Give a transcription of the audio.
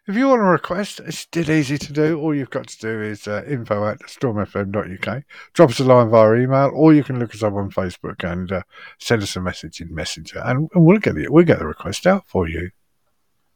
If you want a request, it's dead easy to do. All you've got to do is info@stormfm.uk. Drop us a line via email, or you can look us up on Facebook and send us a message in Messenger, and we'll get the request out for you.